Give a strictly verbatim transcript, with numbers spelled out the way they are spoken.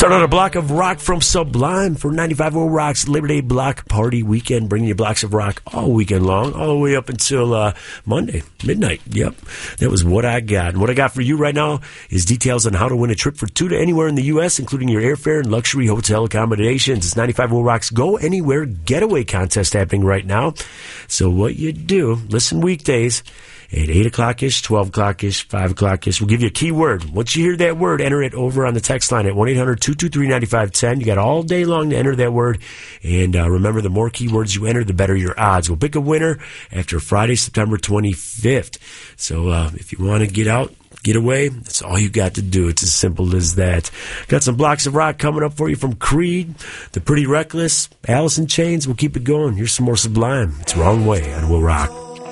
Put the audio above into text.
Start out a block of rock from Sublime for ninety-five oh Rock's Labor Day Block Party Weekend, bringing you blocks of rock all weekend long, all the way up until uh, Monday, midnight. Yep, that was What I Got. And what I got for you right now is details on how to win a trip for two to anywhere in the U S, including your airfare and luxury hotel accommodations. It's ninety-five oh Rock's Go Anywhere Getaway Contest happening right now. So what you do, listen weekdays at eight o'clock-ish, twelve o'clock-ish, five o'clock-ish. We'll give you a key word. Once you hear that word, enter it over on the text line at one eight hundred two two three nine five one zero. You got all day long to enter that word. And uh, remember, the more keywords you enter, the better your odds. We'll pick a winner after Friday, September twenty-fifth. So uh, if you want to get out, get away, that's all you got to do. It's as simple as that. Got some blocks of rock coming up for you from Creed, The Pretty Reckless, Alice in Chains. We'll keep it going. Here's some more Sublime. It's Wrong Way on Will Rock.